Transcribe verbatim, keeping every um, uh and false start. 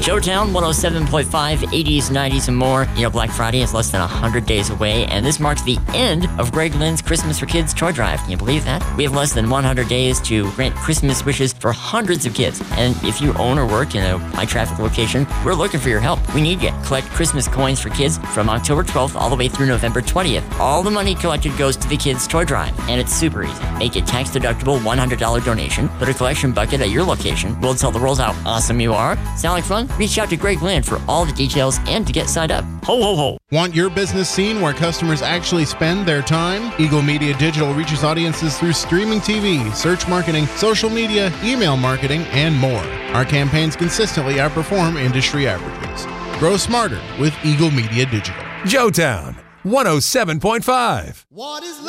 Showtown one oh seven point five, eighties, nineties, and more. You know, Black Friday is less than one hundred days away, and this marks the end of Greg Lynn's Christmas for Kids toy drive. Can you believe that? We have less than one hundred days to grant Christmas wishes for hundreds of kids. And if you own or work in a high-traffic location, we're looking for your help. We need you. Collect Christmas coins for kids from October twelfth all the way through November twentieth. All the money collected goes to the kids' toy drive, and it's super easy. Make a tax-deductible one hundred dollars donation. Put a collection bucket at your location. We'll tell the rolls how awesome you are. Sound like fun? Reach out to Greg Lynn for all the details and to get signed up. Ho, ho, ho. Want your business seen where customers actually spend their time? Eagle Media Digital reaches audiences through streaming T V, search marketing, social media, email marketing, and more. Our campaigns consistently outperform industry averages. Grow smarter with Eagle Media Digital. Showtown one oh seven point five. What is